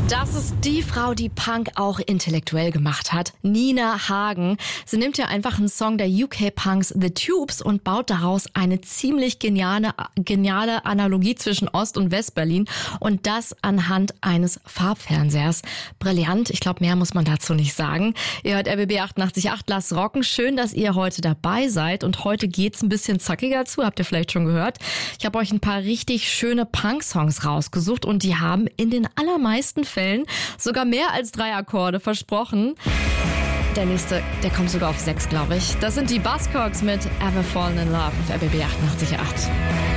Das ist die Frau, die Punk auch intellektuell gemacht hat. Nina Hagen. Sie nimmt ja einfach einen Song der UK-Punks The Tubes und baut daraus eine ziemlich geniale Analogie zwischen Ost- und West-Berlin. Und das anhand eines Farbfernsehers. Brillant. Ich glaube, mehr muss man dazu nicht sagen. Ihr hört RBB 88.8, Lass rocken. Schön, dass ihr heute dabei seid. Und heute geht's ein bisschen zackiger zu. Habt ihr vielleicht schon gehört. Ich habe euch ein paar richtig schöne Punk-Songs rausgesucht. Und die haben in den allermeisten Fällen sogar mehr als 3 Akkorde versprochen. Der nächste, der kommt sogar auf 6, glaube ich. Das sind die Buzzcocks mit Ever Fallen in Love auf RBB 88.8.